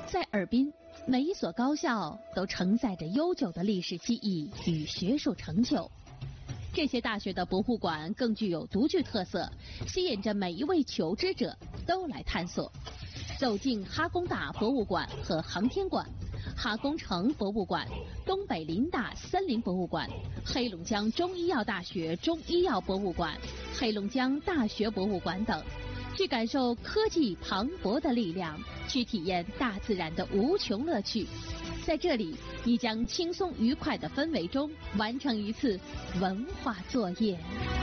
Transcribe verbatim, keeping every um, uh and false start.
在尔滨，每一所高校都承载着悠久的历史记忆与学术成就。这些大学的博物馆更具有独具特色，吸引着每一位求知者都来探索。走进哈工大博物馆和航天馆、哈工程博物馆、东北林大森林博物馆、黑龙江中医药大学中医药博物馆、黑龙江大学博物馆等，去感受科技磅礴的力量，去体验大自然的无穷乐趣。在这里，你将轻松愉快的氛围中完成一次文化作业。